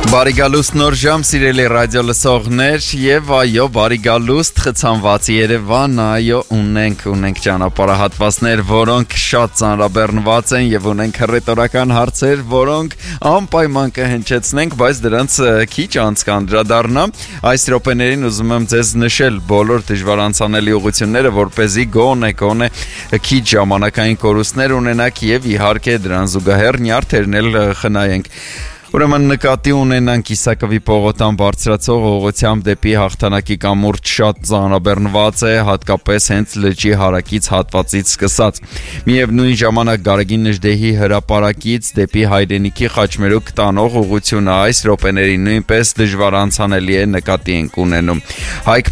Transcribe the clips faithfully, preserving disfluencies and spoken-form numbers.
Բարի գալուստ նոր ժամ սիրելի ռադիո լսողներ եւ այո բարի գալուստ խցանված Երևան այո ունենք ունենք ճանապարհահատվածներ որոնք շատ ծանրաբեռնված են եւ ունենք հռետորական հարցեր որոնք անպայման կհնչեցնենք բայց դրանց քիչ անց կանդրադառնամ այս րոպեներին ուզում եմ ձեզ նշել բոլոր դժվար անցանելի ուղությունները որպեսզի գոնե գոնե քիչ ժամանակային կորուստներ ունենաք եւ իհարկե դրան զուգահեռ նյարդերն էլ խնայենք Ուրեմն նկատի ունենանք Իսակովի պողոտան բարձրացող ուղղությամբ դեպի հաղթանակի կամուրջ շատ ծանրաբեռնված է, հատկապես հենց լճի հարակից հատվածից սկսած։ Միևնույն ժամանակ Գարեգին Նժդեհի հրապարակից դեպի Հայրենիքի խաչմերուկ տանող ուղղությունը այս րոպեներին նույնպես դժվար անցանելի է նկատի ենք ունենում։ Հայք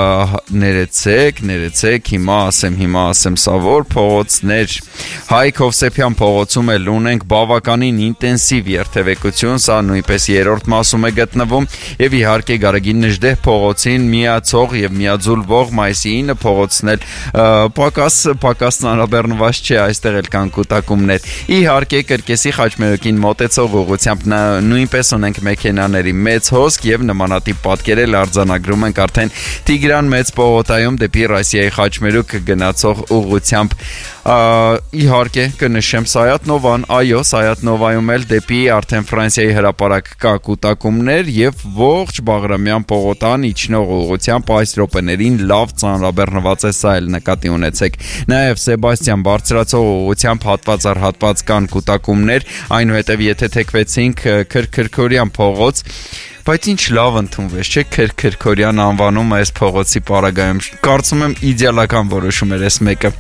ներեցեք, ներեցեք, հիմա ասեմ, հիմա ասեմ սա որ փողոցներ։ Հայք Հովսեփյան փողոցում էլ ունենք բավականին ինտենսիվ երթևեկություն Սա նույնպես երրորդ մասում է գտնվում եւ իհարկե Գարեգին Նժդեհ փողոցին միացող եւ միաձուլվող մայիսի ինը փողոցն էլ պակաս պակաս ծանրաբեռնված չէ այստեղ էլ կան կուտակումներ իհարկե Կրկեսի խաչմերուկին մոտեցող ուղղությամբ նույնպես ունենք մեքենաների մեծ հոսք եւ նմանատիպ պատկեր էլ արձանագրում ենք արդեն Տիգրան մեծ պողոտայում դեպի Ռոսիայի խաչմերուկ գնացող ուղղությամբ իհարկե կնշեմ Սայաթ-Նովան այո Սայաթ-Նովայում էլ դեպի արդեն Ֆրանսիայի հրապարակ կա կուտակումներ եւ ողջ Բաղրամյան պողոտան իջնող ուղղությամբ այս րոպեներին լավ ծանրաբեռնված է սա էլ նկատի ունեցեք նաեւ Սեբաստիան բարձրացող ուղղությամբ հատված առ հատված կան կուտակումներ այնուհետեւ եթե թեքվեցինք Քրքրքորյան փողոց Բայց ինչ լավ ընդունվեց, չէ՞ Քրքրքորյան անվանումը այս փողոցի պարագայում կարծում եմ իդեալական որոշում էր այս մեկը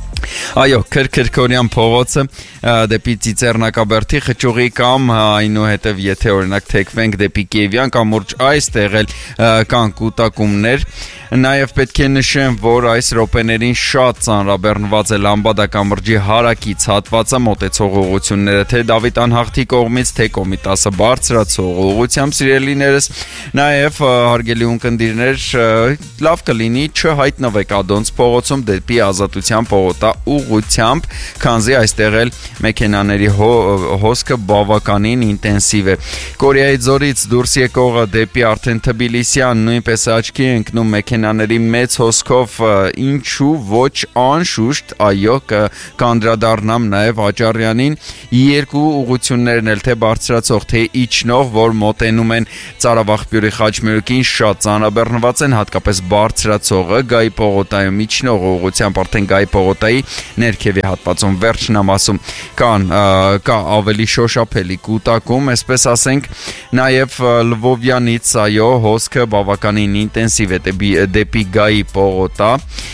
Այո, Քրքրքորյան փողոցը դեպի Ծիծեռնակաբերդի խճուղի կամ այնուհետև եթե օրինակ թեքվենք դեպի Կիևյան կամուրջ այստեղ էլ կան կուտակումներ Նաև պետք է նշեմ, որ այս րոպեներին շատ ծանրաբեռնված է Լամբադա կամրջի հարակից հատվածը մոտեցող ուղղությունները թե Դավիթ Անհախտի կողմից թե Կոմիտասը բարձրացող ուղղությամբ սիրելիներս նաև հարգելի ունկնդիրներ լավ կլինի չհայտնվեք Ադոնց փողոցում դեպի Ազատության պողոտա ուղղությամբ քանզի այստեղ էլ մեքենաների հոսքը բավականին ինտենսիվ է Կորեայի ձորից դուրս եկողը դեպի արդեն Թբիլիսյան նույնպես աչքի է ընկնում մեքենաների մեծ հոսքով ինչու ոչ անշուշտ այո կանդրադառնամ նաև Աճարյանին երկու ուղություններն էլ թե բարձրացող թե իջնող որ մոտենում են Ծարավաղբյուրի խաչմերուկին շատ ծանրաբեռնված են հատկապես բարձրացողը Գայի պողոտայում իջնող ուղությամբ արդեն Գայի պողոտայի ներքևի հատվածում վերջնամասում կան կա ավելի շոշափելի կուտակում այսպես ասենք նաև Լվովյանից այո հոսքը բավականին ինտենսիվ է դեպի Գայի պողոտա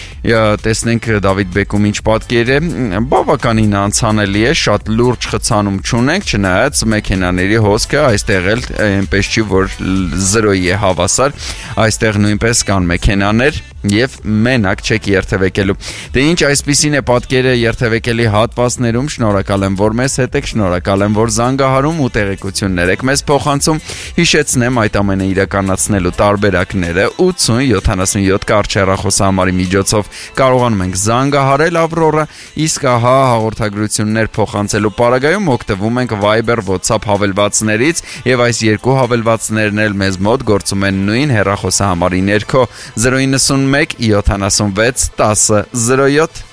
տեսնենք Դավիթ Բեկում ինչ պատկեր է բավականին անցանելի է շատ լուրջ խցանում չունենք չնայած մեքենաների հոսքը այստեղ էլ այնպես չի որ զրոյի է հավասար այստեղ նույնպես կան մեքենաներ եւ մենակ չեք երթևեկելու դե ինչ այսպեսին է պատկերը երթևեկելի հատվածներում շնորհակալ եմ որ մեզ հետ եք շնորհակալ եմ որ զանգահարում ու տեղեկություններ եք մեզ փոխանցում հիշեցնեմ այդ ամենը իրականացնելու տարբերակները ութ յոթանասունյոթ կարճ հեռախոսահամարի միջոցով կարողանում ենք զանգահարել Ավրորը իսկ ահա հաղորդագրություններ փոխանցելու պարագայում օգտվում ենք Viber WhatsApp հավելվածներից եւ այս երկու հավելվածներն էլ մեզ մոտ գործում են նույն հեռախոսահամարի ներքո zero nine one յոթանասունվեց տասը զրո յոթ